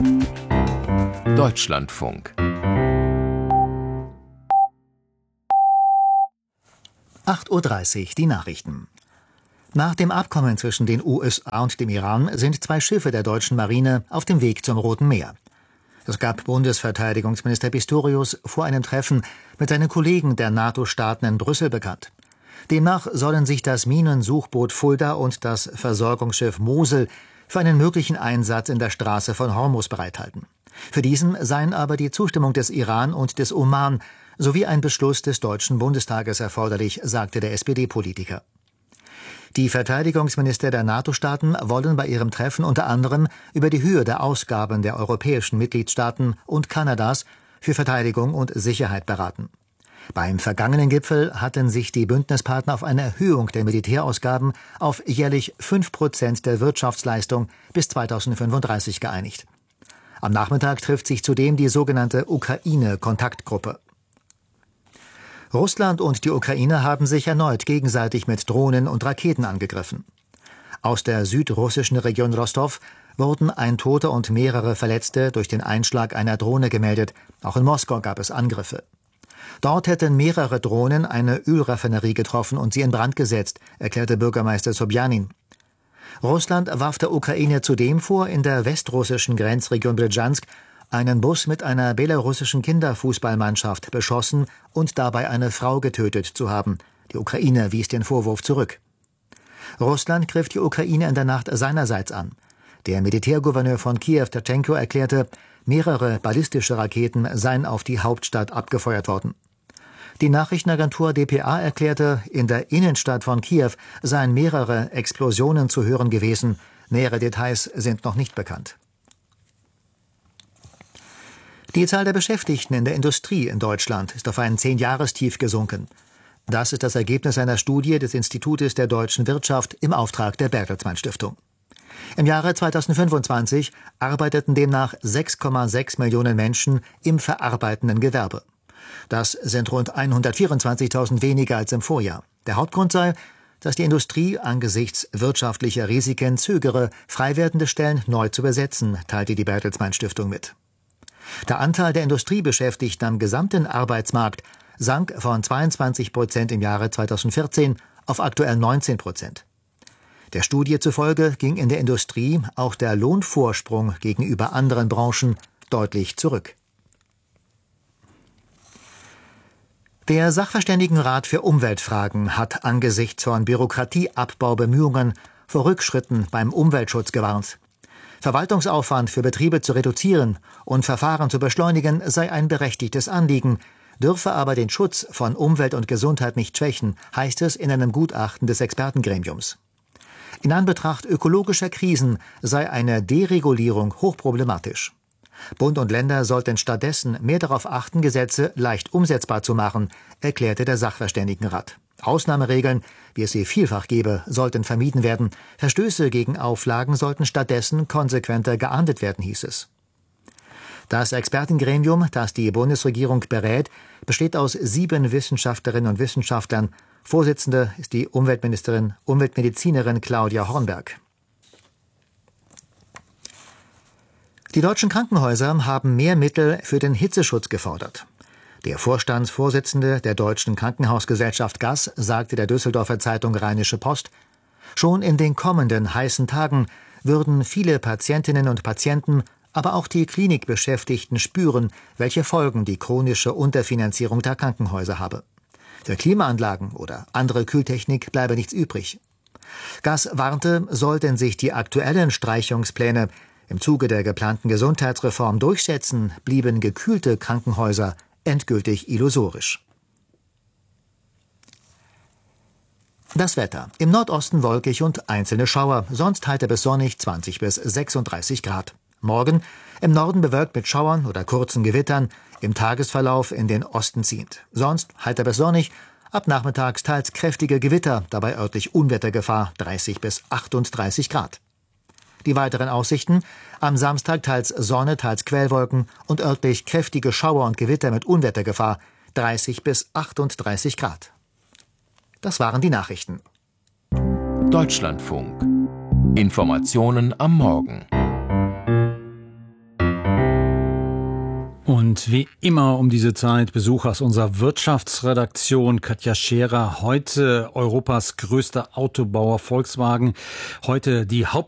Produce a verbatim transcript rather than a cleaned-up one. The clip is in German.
Deutschlandfunk. acht Uhr dreißig, die Nachrichten. Nach dem Abkommen zwischen den U S A und dem Iran sind zwei Schiffe der deutschen Marine auf dem Weg zum Roten Meer. Das gab Bundesverteidigungsminister Pistorius vor einem Treffen mit seinen Kollegen der NATO-Staaten in Brüssel bekannt. Demnach sollen sich das Minensuchboot Fulda und das Versorgungsschiff Mosel für einen möglichen Einsatz in der Straße von Hormuz bereithalten. Für diesen seien aber die Zustimmung des Iran und des Oman sowie ein Beschluss des Deutschen Bundestages erforderlich, sagte der S P D-Politiker. Die Verteidigungsminister der NATO-Staaten wollen bei ihrem Treffen unter anderem über die Höhe der Ausgaben der europäischen Mitgliedstaaten und Kanadas für Verteidigung und Sicherheit beraten. Beim vergangenen Gipfel hatten sich die Bündnispartner auf eine Erhöhung der Militärausgaben auf jährlich fünf Prozent der Wirtschaftsleistung bis zweitausendfünfunddreißig geeinigt. Am Nachmittag trifft sich zudem die sogenannte Ukraine-Kontaktgruppe. Russland und die Ukraine haben sich erneut gegenseitig mit Drohnen und Raketen angegriffen. Aus der südrussischen Region Rostov wurden ein Toter und mehrere Verletzte durch den Einschlag einer Drohne gemeldet. Auch in Moskau gab es Angriffe. Dort hätten mehrere Drohnen eine Ölraffinerie getroffen und sie in Brand gesetzt, erklärte Bürgermeister Sobjanin. Russland warf der Ukraine zudem vor, in der westrussischen Grenzregion Brjansk einen Bus mit einer belarussischen Kinderfußballmannschaft beschossen und dabei eine Frau getötet zu haben. Die Ukraine wies den Vorwurf zurück. Russland griff die Ukraine in der Nacht seinerseits an. Der Militärgouverneur von Kiew, Tatschenko, erklärte, mehrere ballistische Raketen seien auf die Hauptstadt abgefeuert worden. Die Nachrichtenagentur D P A erklärte, in der Innenstadt von Kiew seien mehrere Explosionen zu hören gewesen. Nähere Details sind noch nicht bekannt. Die Zahl der Beschäftigten in der Industrie in Deutschland ist auf ein Zehn-Jahrestief gesunken. Das ist das Ergebnis einer Studie des Institutes der deutschen Wirtschaft im Auftrag der Bertelsmann Stiftung. Im Jahre zweitausendfünfundzwanzig arbeiteten demnach sechs Komma sechs Millionen Menschen im verarbeitenden Gewerbe. Das sind rund hundertvierundzwanzigtausend weniger als im Vorjahr. Der Hauptgrund sei, dass die Industrie angesichts wirtschaftlicher Risiken zögere, frei werdende Stellen neu zu besetzen, teilte die Bertelsmann Stiftung mit. Der Anteil der Industriebeschäftigten am gesamten Arbeitsmarkt sank von zweiundzwanzig Prozent im Jahre zweitausendvierzehn auf aktuell neunzehn Prozent. Der Studie zufolge ging in der Industrie auch der Lohnvorsprung gegenüber anderen Branchen deutlich zurück. Der Sachverständigenrat für Umweltfragen hat angesichts von Bürokratieabbaubemühungen vor Rückschritten beim Umweltschutz gewarnt. Verwaltungsaufwand für Betriebe zu reduzieren und Verfahren zu beschleunigen sei ein berechtigtes Anliegen, dürfe aber den Schutz von Umwelt und Gesundheit nicht schwächen, heißt es in einem Gutachten des Expertengremiums. In Anbetracht ökologischer Krisen sei eine Deregulierung hochproblematisch. Bund und Länder sollten stattdessen mehr darauf achten, Gesetze leicht umsetzbar zu machen, erklärte der Sachverständigenrat. Ausnahmeregeln, wie es sie vielfach gebe, sollten vermieden werden. Verstöße gegen Auflagen sollten stattdessen konsequenter geahndet werden, hieß es. Das Expertengremium, das die Bundesregierung berät, besteht aus sieben Wissenschaftlerinnen und Wissenschaftlern. Vorsitzende ist die Umweltministerin, Umweltmedizinerin Claudia Hornberg. Die deutschen Krankenhäuser haben mehr Mittel für den Hitzeschutz gefordert. Der Vorstandsvorsitzende der Deutschen Krankenhausgesellschaft G A S sagte der Düsseldorfer Zeitung Rheinische Post, schon in den kommenden heißen Tagen würden viele Patientinnen und Patienten, aber auch die Klinikbeschäftigten spüren, welche Folgen die chronische Unterfinanzierung der Krankenhäuser habe. Für Klimaanlagen oder andere Kühltechnik bleibe nichts übrig. G A S warnte, sollten sich die aktuellen Streichungspläne im Zuge der geplanten Gesundheitsreform durchsetzen, blieben gekühlte Krankenhäuser endgültig illusorisch. Das Wetter. Im Nordosten wolkig und einzelne Schauer, sonst heiter bis sonnig, zwanzig bis sechsunddreißig Grad. Morgen im Norden bewölkt mit Schauern oder kurzen Gewittern, im Tagesverlauf in den Osten ziehend. Sonst heiter bis sonnig, ab nachmittags teils kräftige Gewitter, dabei örtlich Unwettergefahr, dreißig bis achtunddreißig Grad. Die weiteren Aussichten: am Samstag teils Sonne, teils Quellwolken und örtlich kräftige Schauer und Gewitter mit Unwettergefahr, dreißig bis achtunddreißig Grad. Das waren die Nachrichten. Deutschlandfunk. Informationen am Morgen. Und wie immer um diese Zeit Besuch aus unserer Wirtschaftsredaktion. Katja Scherer, heute Europas größter Autobauer Volkswagen. Heute die Haupt